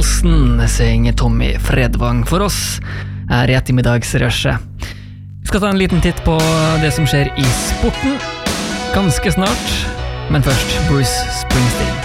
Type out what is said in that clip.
Olsen, synger Tommy Fredvang for oss her i ettermiddagsrushet. Vi skal ta en liten titt på det som skjer i sporten ganske snart, men først Bruce Springsteen.